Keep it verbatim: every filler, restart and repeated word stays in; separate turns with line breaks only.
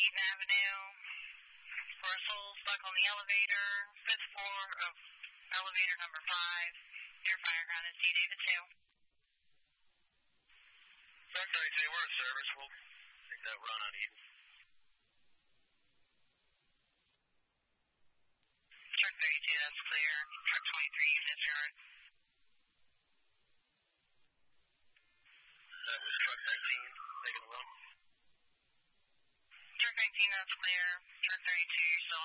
Eden Avenue. Russell stuck on the elevator. Fifth floor of elevator number five. Your fire ground is D David two.
Truck thirty-two, we're in service. We'll take that run on Eden.
Truck thirty-two, that's clear. Truck twenty-three, units yard.
That was truck nineteen, taking a run.
Truck nineteen, that's clear. Truck thirty-two, still